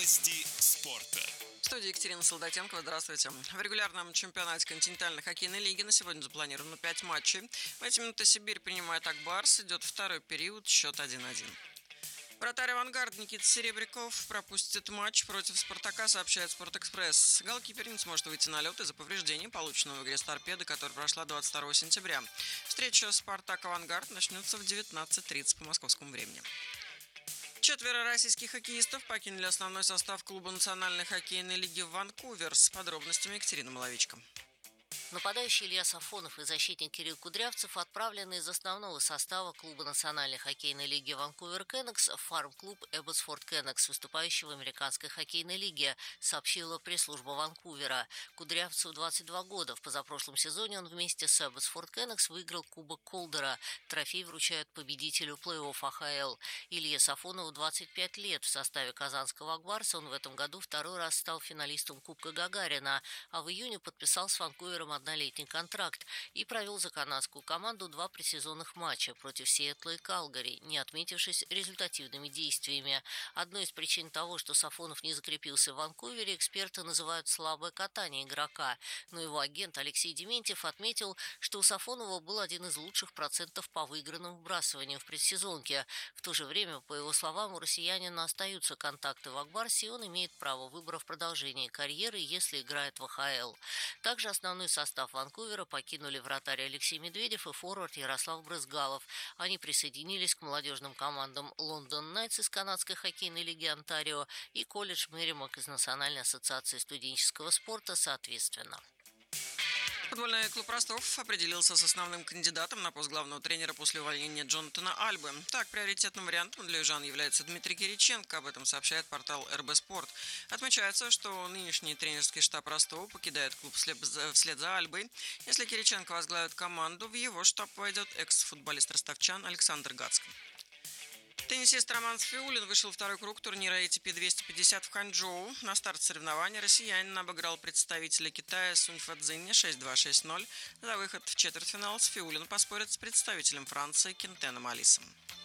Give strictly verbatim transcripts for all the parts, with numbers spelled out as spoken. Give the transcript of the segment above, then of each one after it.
Новости спорта. В студии Екатерина Солдатенкова. Здравствуйте. В регулярном чемпионате континентальной хоккейной лиги на сегодня запланировано пять матчей. В эти минуты Сибирь принимает Акбарс. Идет второй период, счет один-один. Вратарь «Авангард» Никита Серебряков пропустит матч против «Спартака», сообщает «Спортэкспресс». Голкипер не сможет выйти на лед из-за повреждений, полученного в игре с «Торпедо», которая прошла двадцать второго сентября. Встреча «Спартак-Авангард» начнется в девятнадцать тридцать по московскому времени. Четверо российских хоккеистов покинули основной состав клуба Национальной хоккейной лиги «Ванкувер». С подробностями Екатерина Маловичка. Нападающий Илья Сафонов и защитник Кирилл Кудрявцев отправлены из основного состава клуба Национальной хоккейной лиги Ванкувер Кеннекс в фарм-клуб Эбботсфорд Кеннекс, выступающий в американской хоккейной лиге, сообщила пресс-служба Ванкувера. Кудрявцеву двадцать два года. В позапрошлом сезоне он вместе с Эбботсфорд Кеннекс выиграл Кубок Колдера. Трофей вручают победителю плей-офф А Ха Л. Илье Сафонову двадцать пять лет. В составе казанского Акбарса он в этом году второй раз стал финалистом Кубка Гагарина, а в июне подписал с Ванкувером однолетний контракт и провел за канадскую команду два предсезонных матча против Сиэтла и Калгари, не отметившись результативными действиями. Одной из причин того, что Сафонов не закрепился в Ванкувере, эксперты называют слабое катание игрока, но его агент Алексей Дементьев отметил, что у Сафонова был один из лучших процентов по выигранным вбрасываниям в предсезонке. В то же время, по его словам, у россиянина остаются контакты в Акбарсе, и он имеет право выбора в продолжении карьеры, если играет в А Ха Л. Также основной состав Состав Ванкувера покинули вратарь Алексей Медведев и форвард Ярослав Брызгалов. Они присоединились к молодежным командам Лондон Найтс из канадской хоккейной лиги Онтарио и колледж Мэримак из Национальной ассоциации студенческого спорта соответственно. Футбольный клуб Ростов определился с основным кандидатом на пост главного тренера после увольнения Джонатана Альбы. Так, приоритетным вариантом для южан является Дмитрий Кириченко. Об этом сообщает портал Эр Бэ Спорт. Отмечается, что нынешний тренерский штаб Ростова покидает клуб вслед за, вслед за Альбой. Если Кириченко возглавит команду, в его штаб войдет экс-футболист ростовчан Александр Гацкий. Теннисист Роман Сафиуллин вышел в второй круг турнира эй ти пи двести пятьдесят в Ханчжоу. На старт соревнований россиянин обыграл представителя Китая Сунь Фэцзиня шесть-два шесть-ноль. За выход в четвертьфинал Сафиуллин поспорит с представителем Франции Кентеном Алисом.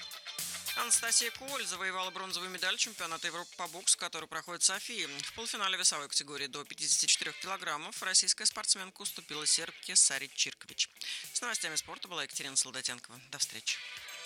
Анастасия Коль завоевала бронзовую медаль чемпионата Европы по боксу, который проходит в Софии. В полуфинале весовой категории до пятидесяти четырёх килограммов российская спортсменка уступила сербке Саре Чиркович. С новостями спорта была Екатерина Солдатенкова. До встречи.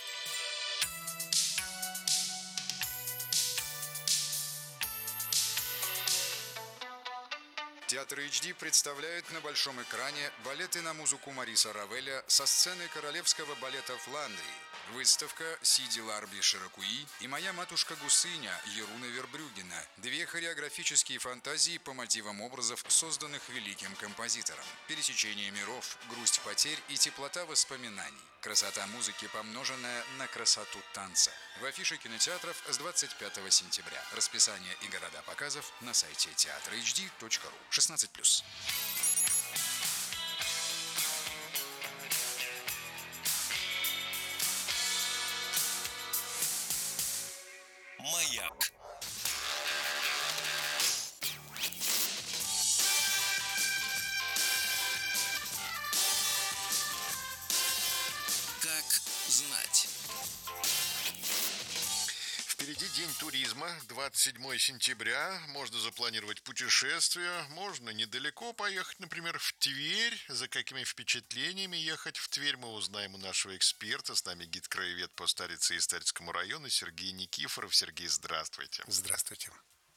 Театр эйч ди представляет на большом экране балеты на музыку Мариса Равеля со сцены королевского балета Фландрии. Выставка «Сиди Ларби Широкуи» и «Моя матушка Гусыня» Еруна Вербрюгена. Две хореографические фантазии по мотивам образов, созданных великим композитором. Пересечение миров, грусть потерь и теплота воспоминаний. Красота музыки, помноженная на красоту танца. В афише кинотеатров с двадцать пятого сентября. Расписание и города показов на сайте театр эйч ди точка ру. шестнадцать плюс. Маяк. Как знать. Впереди день туризма, двадцать седьмого сентября. Можно запланировать путешествие, можно недалеко поехать, например, в Тверь. За какими впечатлениями ехать в Тверь, мы узнаем у нашего эксперта. С нами гид-краевед по Старице и Старицкому району Сергей Никифоров. Сергей, здравствуйте. Здравствуйте.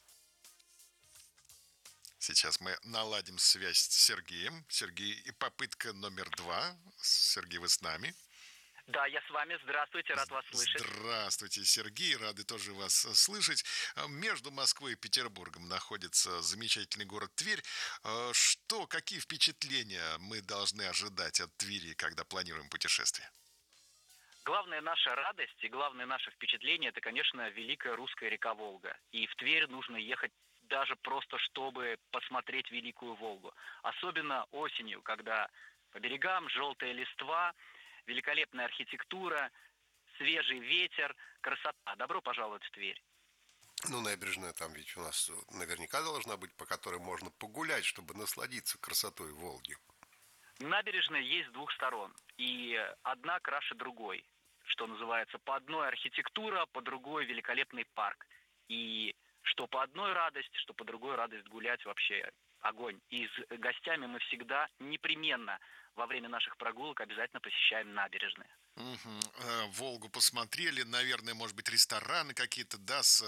Сейчас мы наладим связь с Сергеем. Сергей, и попытка номер два. Сергей, вы с нами? Да, я с вами. Здравствуйте, рад вас слышать. Здравствуйте, Сергей, рады тоже вас слышать. Между Москвой и Петербургом находится замечательный город Тверь. Что, какие впечатления мы должны ожидать от Твери, когда планируем путешествие? Главная наша радость и главное наше впечатление – это, конечно, великая русская река Волга. И в Тверь нужно ехать даже просто, чтобы посмотреть Великую Волгу. Особенно осенью, когда по берегам желтая листва, великолепная архитектура, свежий ветер, красота. Добро пожаловать в Тверь. Ну, набережная там ведь у нас наверняка должна быть, по которой можно погулять, чтобы насладиться красотой Волги. Набережная есть с двух сторон, и одна краше другой, что называется, по одной архитектура, по другой великолепный парк. И Что по одной радость, что по другой радость гулять вообще огонь. И с гостями мы всегда непременно во время наших прогулок обязательно посещаем набережные. Угу. Волгу посмотрели, наверное, может быть, рестораны какие-то, да, с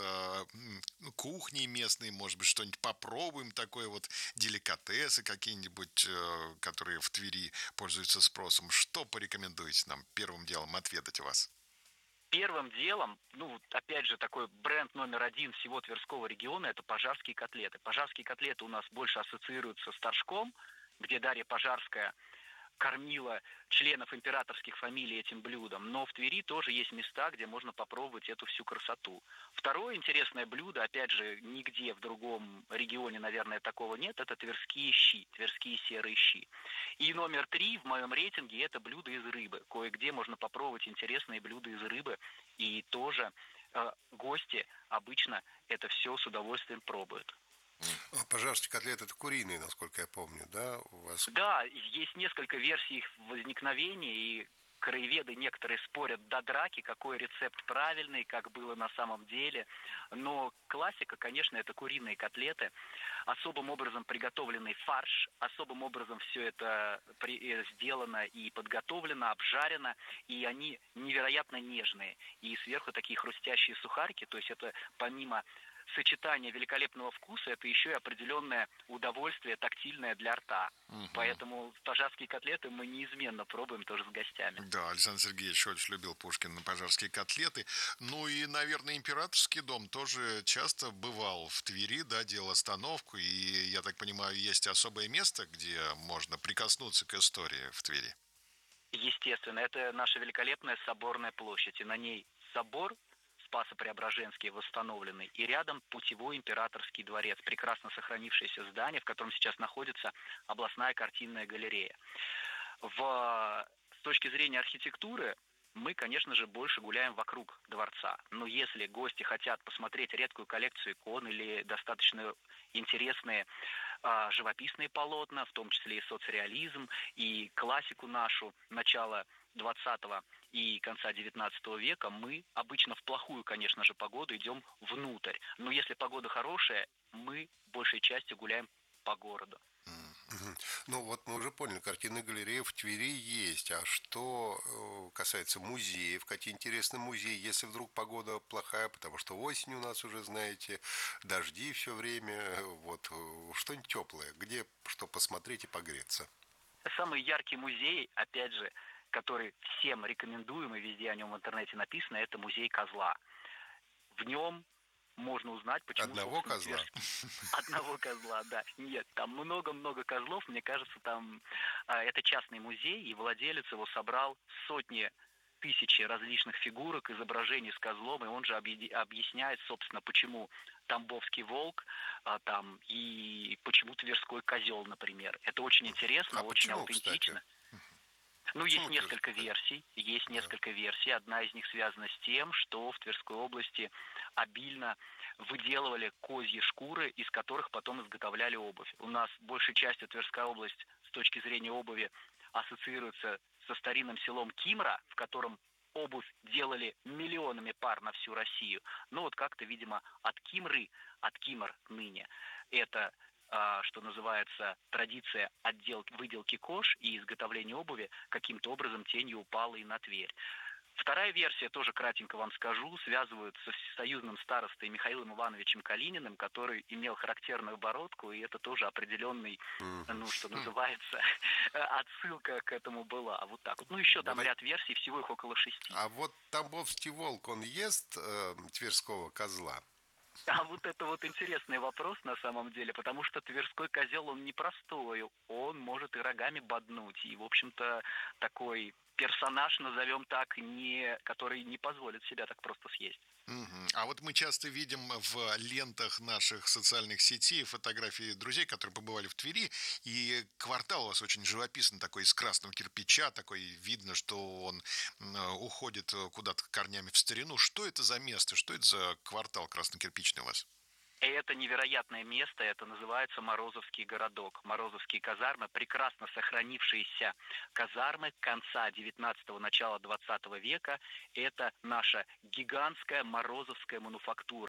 э, кухней местной, может быть, что-нибудь попробуем, такое вот, деликатесы какие-нибудь, э, которые в Твери пользуются спросом. Что порекомендуете нам первым делом отведать у вас? Первым делом, ну, опять же, такой бренд номер один всего Тверского региона – это пожарские котлеты. Пожарские котлеты у нас больше ассоциируются с Торжком, где Дарья Пожарская кормила членов императорских фамилий этим блюдом. Но в Твери тоже есть места, где можно попробовать эту всю красоту. Второе интересное блюдо, опять же, нигде в другом регионе, наверное, такого нет, это тверские щи, тверские серые щи. И номер три в моем рейтинге – это блюда из рыбы. Кое-где можно попробовать интересные блюда из рыбы. И тоже э, гости обычно это все с удовольствием пробуют. Пожарские котлеты – это куриные, насколько я помню, да, у вас? Да, есть несколько версий их возникновения, и краеведы некоторые спорят до драки, какой рецепт правильный, как было на самом деле. Но классика, конечно, это куриные котлеты, особым образом приготовленный фарш, особым образом все это сделано и подготовлено, обжарено, и они невероятно нежные. И сверху такие хрустящие сухарики, то есть это помимо сочетание великолепного вкуса, это еще и определенное удовольствие тактильное для рта. Угу. Поэтому пожарские котлеты мы неизменно пробуем тоже с гостями. Да, Александр Сергеевич очень любил Пушкин на пожарские котлеты. Ну и, наверное, императорский дом тоже часто бывал в Твери, да, делал остановку. И, я так понимаю, есть особое место, где можно прикоснуться к истории в Твери. Естественно, это наша великолепная соборная площадь. И на ней собор Спасо-Преображенский восстановленный, и рядом Путевой императорский дворец, прекрасно сохранившееся здание, в котором сейчас находится областная картинная галерея. В, с точки зрения архитектуры мы, конечно же, больше гуляем вокруг дворца. Но если гости хотят посмотреть редкую коллекцию икон или достаточно интересные а, живописные полотна, в том числе и соцреализм, и классику нашу начала двадцатого и конца девятнадцатого века, мы обычно в плохую, конечно же, погоду идем внутрь. Но если погода хорошая, мы большей частью гуляем по городу. Ну вот мы уже поняли, картинная галерея в Твери есть. А что касается музеев, какие интересные музеи, если вдруг погода плохая, потому что осень у нас уже, знаете, дожди все время, вот что-нибудь теплое, где что посмотреть и погреться? Самый яркий музей, опять же, который всем рекомендуем, и везде о нем в интернете написано, это музей козла. В нем можно узнать, почему... Одного козла? Одного козла, да. Нет, там много-много козлов. Мне кажется, там а, это частный музей, и владелец его собрал сотни тысячи различных фигурок, изображений с козлом, и он же объясняет, собственно, почему Тамбовский волк, а, там, и почему Тверской козел, например. Это очень интересно, а очень почему, аутентично. Кстати? Ну, Почему есть несколько версий, есть да. несколько версий. Одна из них связана с тем, что в Тверской области обильно выделывали козьи шкуры, из которых потом изготовляли обувь. У нас большей частью Тверская область с точки зрения обуви ассоциируется со старинным селом Кимра, в котором обувь делали миллионами пар на всю Россию. Но вот как-то, видимо, от Кимры, от Кимр ныне, это... что называется, традиция отдел, выделки кож и изготовления обуви каким-то образом тенью упала и на Тверь. Вторая версия, тоже кратенько вам скажу, связывают со союзным старостой Михаилом Ивановичем Калининым, который имел характерную бородку, и это тоже определенный, ну, что называется, отсылка к этому была. Вот так вот. Ну, еще там ряд версий, всего их около шести. А вот Тамбовский волк, он ест э, тверского козла? А вот это вот интересный вопрос на самом деле, потому что Тверской козел, он непростой, он может и рогами боднуть, и, в общем-то, такой персонаж, назовем так, не, который не позволит себя так просто съесть. Угу. А вот мы часто видим в лентах наших социальных сетей фотографии друзей, которые побывали в Твери, и квартал у вас очень живописный, такой из красного кирпича, такой видно, что он уходит куда-то корнями в старину. Что это за место, что это за квартал краснокирпичный у вас? Это невероятное место, это называется Морозовский городок. Морозовские казармы, прекрасно сохранившиеся казармы конца девятнадцатого, начала двадцатого века. Это наша гигантская морозовская мануфактура.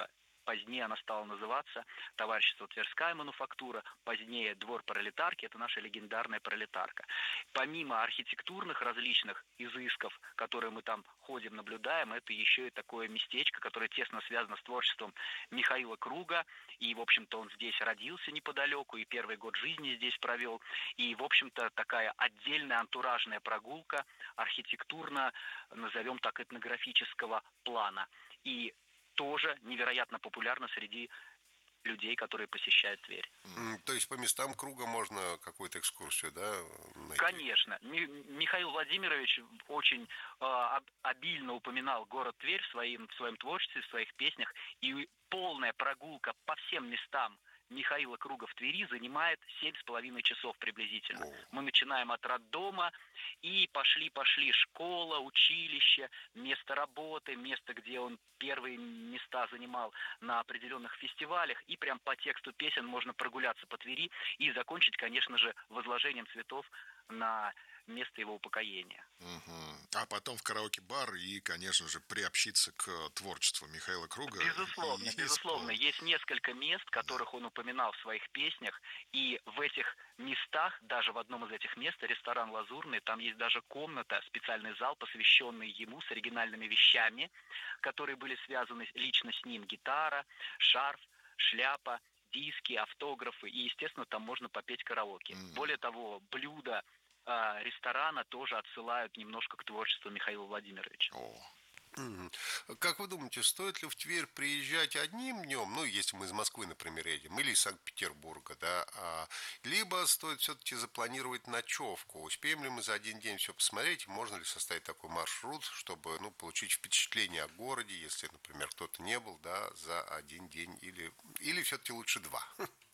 Позднее она стала называться «Товарищество Тверская мануфактура», позднее «Двор пролетарки», это наша легендарная пролетарка. Помимо архитектурных различных изысков, которые мы там ходим, наблюдаем, это еще и такое местечко, которое тесно связано с творчеством Михаила Круга. И, в общем-то, он здесь родился неподалеку, и первый год жизни здесь провел. И, в общем-то, такая отдельная антуражная прогулка, архитектурно, назовем так, этнографического плана. И тоже невероятно популярна среди людей, которые посещают Тверь. То есть по местам Круга можно какую-то экскурсию, да, найти? Конечно. Ми- Михаил Владимирович очень э, обильно упоминал город Тверь в своем, в своем творчестве, в своих песнях. И полная прогулка по всем местам Михаила Круга в Твери занимает семь с половиной часов приблизительно. О. Мы начинаем от роддома и пошли-пошли школа, училище, место работы, место, где он первые места занимал на определенных фестивалях. И прям по тексту песен можно прогуляться по Твери и закончить, конечно же, возложением цветов на место его упокоения. Мгм. А потом в караоке-бар и, конечно же, приобщиться к творчеству Михаила Круга. Безусловно, И безусловно. исполнить. Есть несколько мест, которых он упоминал в своих песнях, и в этих местах, даже в одном из этих мест, ресторан «Лазурный», там есть даже комната, специальный зал, посвященный ему с оригинальными вещами, которые были связаны лично с ним. Гитара, шарф, шляпа, диски, автографы, и, естественно, там можно попеть караоке. Мгм. Более того, блюда а, ресторана тоже отсылают немножко к творчеству Михаила Владимировича. О, Мгм. Как вы думаете, стоит ли в Тверь приезжать одним днем, ну, если мы из Москвы, например, едем, или из Санкт-Петербурга, да, а, либо стоит все-таки запланировать ночевку? Успеем ли мы за один день все посмотреть? Можно ли составить такой маршрут, чтобы, ну, получить впечатление о городе, если, например, кто-то не был, да, за один день, или, или все-таки лучше два?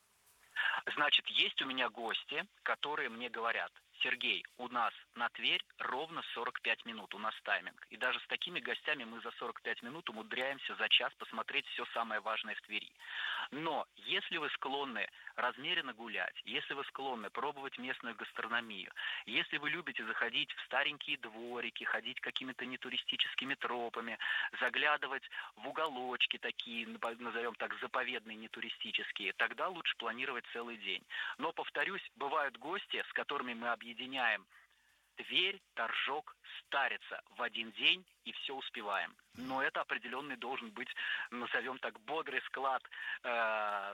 Значит, есть у меня гости, которые мне говорят: Сергей, у нас на Тверь ровно сорок пять минут, у нас тайминг. И даже с такими гостями мы за сорок пять минут умудряемся за час посмотреть все самое важное в Твери. Но если вы склонны размеренно гулять, если вы склонны пробовать местную гастрономию, если вы любите заходить в старенькие дворики, ходить какими-то нетуристическими тропами, заглядывать в уголочки такие, назовем так, заповедные, нетуристические, тогда лучше планировать целый день. Но, повторюсь, бывают гости, с которыми мы объединяем Тверь, Торжок, Старица в один день и все успеваем. Но это определенный должен быть, назовем так, бодрый склад э,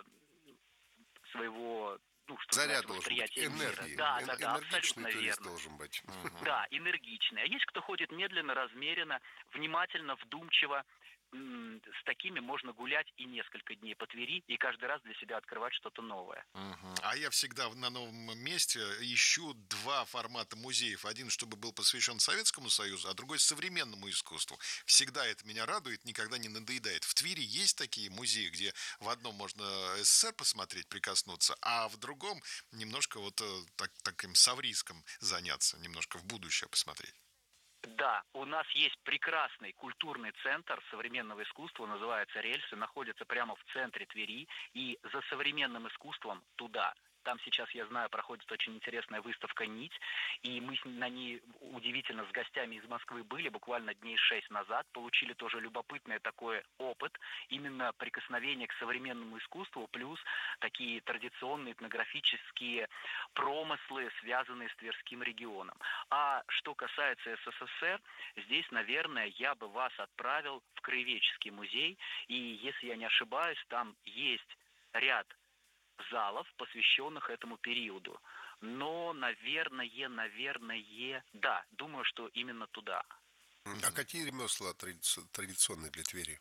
своего, ну, что Заряд называется, должен быть, восприятия мира. энергии. Да, Эн- да, да, энергичный абсолютно турист верно. должен быть. Да, энергичный. А есть кто ходит медленно, размеренно, внимательно, вдумчиво. М, С такими можно гулять и несколько дней по Твери, и каждый раз для себя открывать что-то новое. мгм. А я всегда на новом месте ищу два формата музеев. Один, чтобы был посвящен Советскому Союзу, а другой современному искусству. Всегда это меня радует, никогда не надоедает. В Твери есть такие музеи, где в одном можно СССР посмотреть, прикоснуться, а в другом немножко вот э, так, таким совриском заняться, немножко в будущее посмотреть. Да, у нас есть прекрасный культурный центр современного искусства, называется «Рельсы», находится прямо в центре Твери, и за современным искусством туда. Там сейчас, я знаю, проходит очень интересная выставка «Нить», и мы с- на ней удивительно с гостями из Москвы были буквально дней шесть назад, получили тоже любопытный такой опыт, именно прикосновение к современному искусству, плюс такие традиционные этнографические промыслы, связанные с Тверским регионом. А что касается СССР, здесь, наверное, я бы вас отправил в Краеведческий музей, и, если я не ошибаюсь, там есть ряд залов, посвященных этому периоду. Но, наверное, наверное, да, думаю, что именно туда. А какие ремесла традици- традиционные для Твери?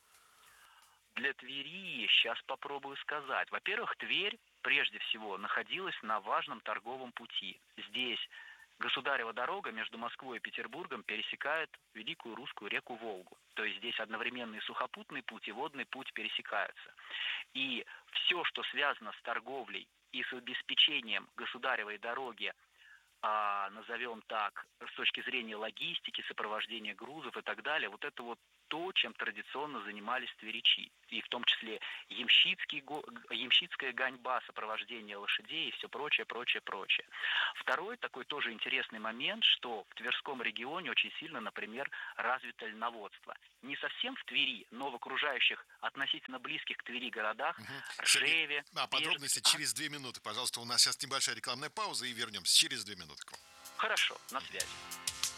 Для Твери сейчас попробую сказать. Во-первых, Тверь, прежде всего, находилась на важном торговом пути. Здесь государева дорога между Москвой и Петербургом пересекает великую русскую реку Волгу. То есть здесь одновременно и сухопутный путь, и водный путь пересекаются. И все, что связано с торговлей и с обеспечением государевой дороги, а, назовем так, с точки зрения логистики, сопровождения грузов и так далее, вот это вот то, чем традиционно занимались тверичи. И в том числе ямщицкий, ямщицкая гоньба, сопровождение лошадей и все прочее, прочее, прочее. Второй такой тоже интересный момент, что в Тверском регионе очень сильно, например, развито льноводство. Не совсем в Твери, но в окружающих относительно близких к Твери городах, угу. Ржеве. А подробности Бежск... через две минуты, пожалуйста. У нас сейчас небольшая рекламная пауза и вернемся через две минуты. Хорошо, на связи.